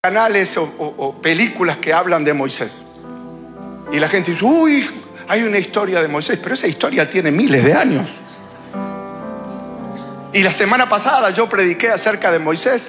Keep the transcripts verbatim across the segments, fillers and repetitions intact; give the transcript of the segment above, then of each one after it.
canales o, o, o películas que hablan de Moisés. Y la gente dice, uy, hay una historia de Moisés, pero esa historia tiene miles de años. Y la semana pasada yo prediqué acerca de Moisés.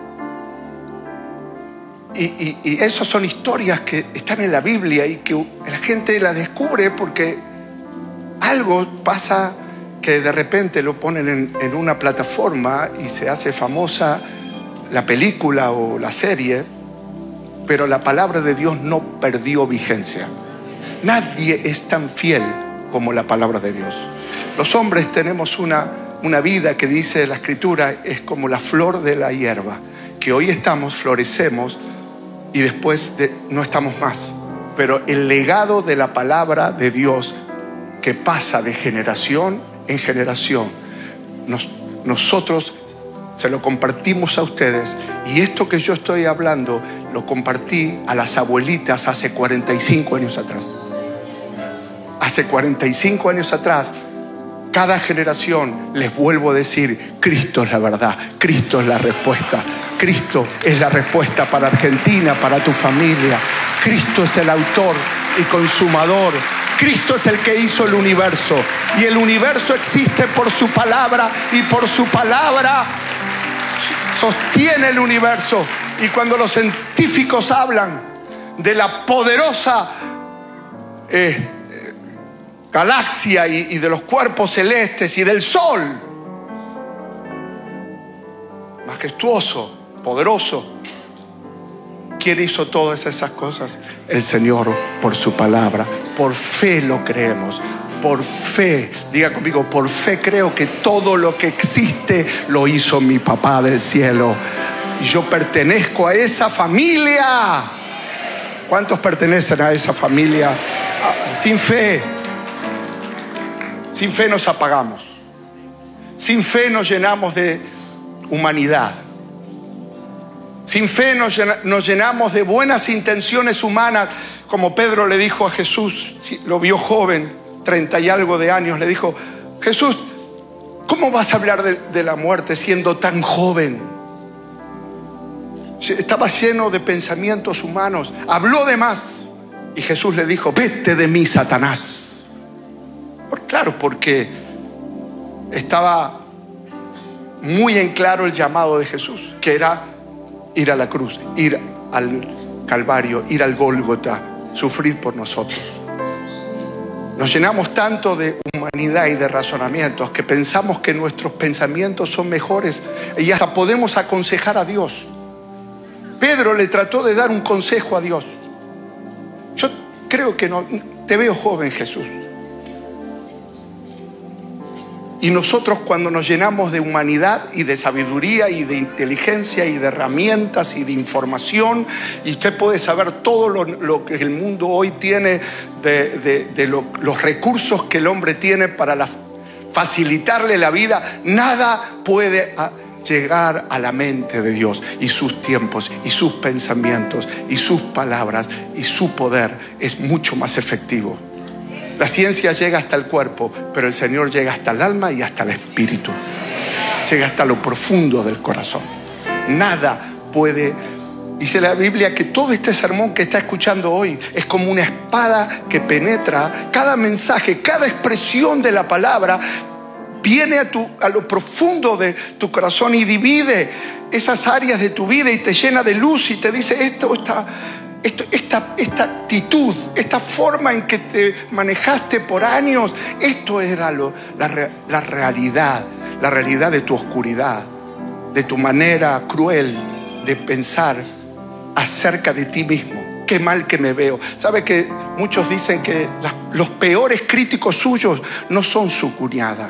Y, y, y esas son historias que están en la Biblia y que la gente las descubre porque algo pasa, que de repente lo ponen en, en una plataforma y se hace famosa la película o la serie, pero la palabra de Dios no perdió vigencia. Nadie es tan fiel como la palabra de Dios. Los hombres tenemos una, una vida que dice la Escritura es como la flor de la hierba, que hoy estamos, florecemos y después de, no estamos más. Pero el legado de la palabra de Dios que pasa de generación en generación, nos, nosotros se lo compartimos a ustedes, y esto que yo estoy hablando lo compartí a las abuelitas hace cuarenta y cinco años atrás. Hace cuarenta y cinco años atrás, cada generación les vuelvo a decir, Cristo es la verdad, Cristo es la respuesta, Cristo es la respuesta para Argentina, para tu familia. Cristo es el autor y consumador. Cristo es el que hizo el universo, y el universo existe por su palabra, y por su palabra sostiene el universo. Y cuando los científicos hablan de la poderosa eh, eh, galaxia y, y de los cuerpos celestes y del sol, majestuoso, poderoso, ¿quién hizo todas esas cosas? El Señor, por su palabra. Por fe lo creemos. Por fe, diga conmigo, por fe creo que todo lo que existe lo hizo mi papá del cielo. Y yo pertenezco a esa familia. ¿Cuántos pertenecen a esa familia? Sin fe, sin fe nos apagamos. Sin fe nos llenamos de humanidad. Sin fe nos llenamos de buenas intenciones humanas. Como Pedro le dijo a Jesús, lo vio joven, treinta y algo de años, le dijo, Jesús, ¿cómo vas a hablar de, de la muerte siendo tan joven? Estaba lleno de pensamientos humanos, habló de más. Y Jesús le dijo, vete de mí, Satanás. Por, claro, porque estaba muy en claro el llamado de Jesús, que era ir a la cruz, ir al Calvario, ir al Gólgota, sufrir por nosotros. Nos llenamos tanto de humanidad y de razonamientos que pensamos que nuestros pensamientos son mejores y hasta podemos aconsejar a Dios. Pedro le trató de dar un consejo a Dios. Yo creo que no, te veo joven, Jesús. Y nosotros, cuando nos llenamos de humanidad y de sabiduría y de inteligencia y de herramientas y de información, y usted puede saber todo lo, lo que el mundo hoy tiene de, de, de lo, los recursos que el hombre tiene para la, facilitarle la vida, nada puede a, llegar a la mente de Dios y sus tiempos y sus pensamientos y sus palabras y su poder es mucho más efectivo. La ciencia llega hasta el cuerpo, pero el Señor llega hasta el alma y hasta el espíritu. Llega hasta lo profundo del corazón. Nada puede... Dice la Biblia que todo este sermón que está escuchando hoy es como una espada que penetra cada mensaje, cada expresión de la palabra viene a, tu, a lo profundo de tu corazón y divide esas áreas de tu vida y te llena de luz y te dice esto está... Esto, esta, esta actitud, esta forma en que te manejaste por años, esto era lo, la, la realidad, la realidad de tu oscuridad, de tu manera cruel de pensar acerca de ti mismo. Qué mal que me veo. ¿Sabe que muchos dicen que las, los peores críticos suyos no son su cuñada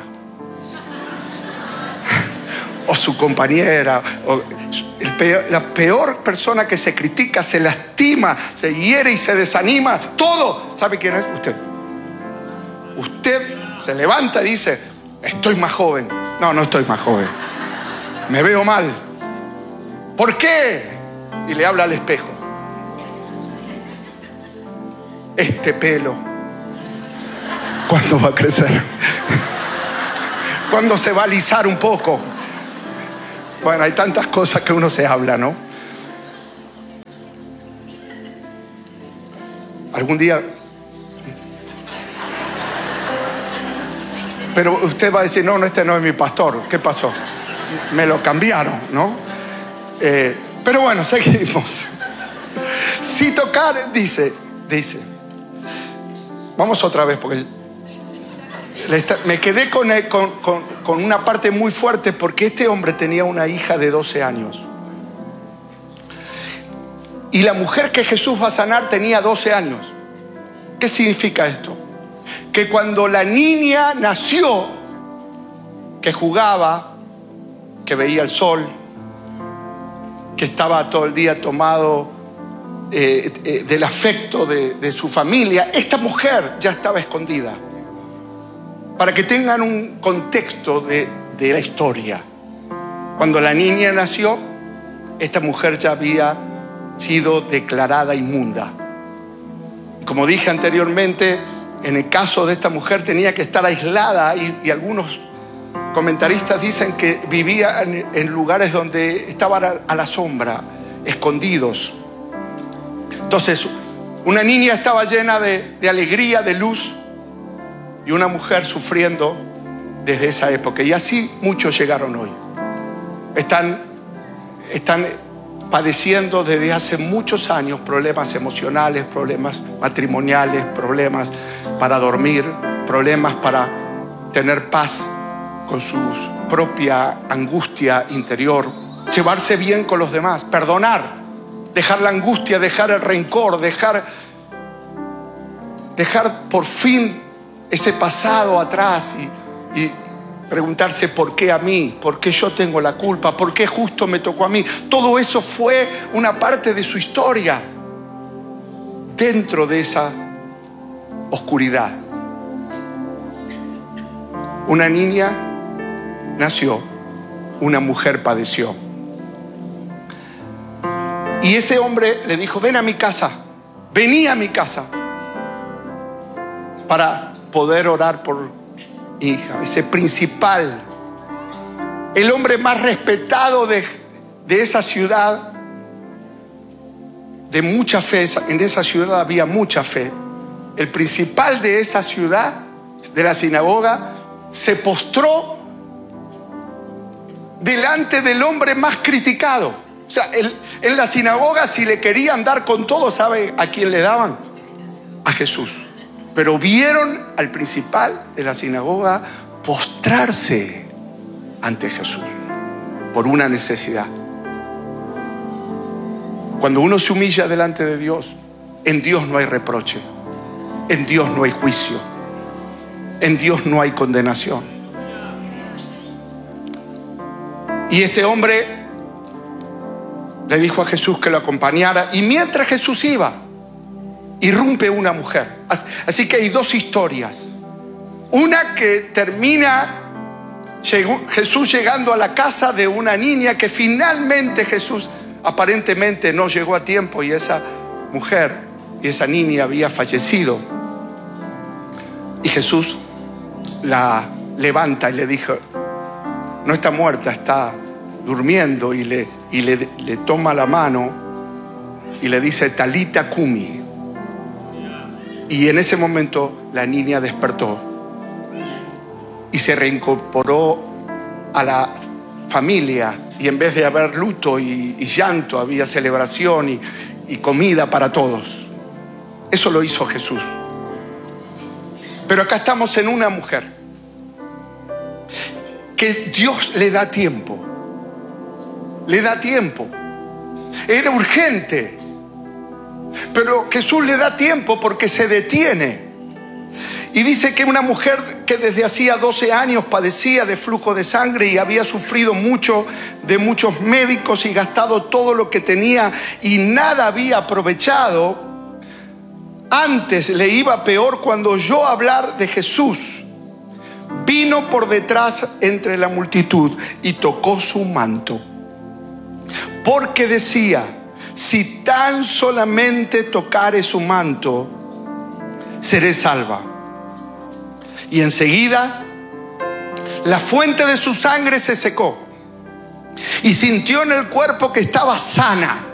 o su compañera o el peor, la peor persona que se critica, se lastima, se hiere y se desanima, todo. ¿Sabe quién es? Usted. Usted se levanta y dice, estoy más joven. No, no estoy más joven. Me veo mal. ¿Por qué? Y le habla al espejo. Este pelo, ¿cuándo va a crecer? ¿Cuándo se va a alisar un poco? Bueno, hay tantas cosas que uno se habla, ¿no? Algún día... Pero usted va a decir, no, no, este no es mi pastor. ¿Qué pasó? Me lo cambiaron, ¿no? Eh, pero bueno, seguimos. Si tocar, dice, dice. Vamos otra vez porque me quedé con, con, con, con una parte muy fuerte, porque este hombre tenía una hija de doce años. Y la mujer que Jesús va a sanar tenía doce años. ¿Qué significa esto? Que cuando la niña nació, que jugaba, que veía el sol, que estaba todo el día tomado eh, eh, del afecto de, de su familia, esta mujer ya estaba escondida. Para que tengan un contexto de, de la historia. Cuando la niña nació, esta mujer ya había sido declarada inmunda. Como dije anteriormente, en el caso de esta mujer tenía que estar aislada y, y algunos comentaristas dicen que vivía en, en lugares donde estaban a, a la sombra, escondidos. Entonces, una niña estaba llena de, de alegría, de luz, y una mujer sufriendo desde esa época. Y así muchos llegaron hoy. Están, están padeciendo desde hace muchos años problemas emocionales, problemas matrimoniales, problemas para dormir, problemas para tener paz con su propia angustia interior, llevarse bien con los demás, perdonar, dejar la angustia, dejar el rencor, dejar, dejar por fin ese pasado atrás y, y preguntarse por qué a mí, por qué yo tengo la culpa, por qué justo me tocó a mí. Todo eso fue una parte de su historia dentro de esa oscuridad. Una niña nació, una mujer padeció. Y ese hombre le dijo, ven a mi casa, vení a mi casa para poder orar por hija, ese principal, el hombre más respetado de, de esa ciudad, de mucha fe. En esa ciudad había mucha fe. El principal de esa ciudad, de la sinagoga, se postró delante del hombre más criticado. O sea, el, en la sinagoga, si le querían dar con todo, ¿sabe a quién le daban? A Jesús. Pero vieron al principal de la sinagoga postrarse ante Jesús por una necesidad. Cuando uno se humilla delante de Dios, en Dios no hay reproche, en Dios no hay juicio, en Dios no hay condenación. Y este hombre le dijo a Jesús que lo acompañara, y mientras Jesús iba, irrumpe una mujer. Así que hay dos historias. Una que termina Jesús llegando a la casa de una niña, que finalmente Jesús aparentemente no llegó a tiempo, y esa mujer y esa niña había fallecido. Y Jesús la levanta y le dijo, no está muerta, está durmiendo, y le, y le, le toma la mano y le dice, Talita Kumi. Y en ese momento la niña despertó y se reincorporó a la familia, y en vez de haber luto y, y llanto, había celebración y, y comida para todos. Eso lo hizo Jesús. Pero acá estamos en una mujer que Dios le da tiempo, le da tiempo. Era urgente, pero Jesús le da tiempo porque se detiene. Y dice que una mujer que desde hacía doce años padecía de flujo de sangre y había sufrido mucho de muchos médicos y gastado todo lo que tenía y nada había aprovechado, antes le iba peor cuando oyó hablar de Jesús. Vino por detrás entre la multitud y tocó su manto, porque decía, si tan solamente tocare su manto, seré salva. Y enseguida la fuente de su sangre se secó y sintió en el cuerpo que estaba sana.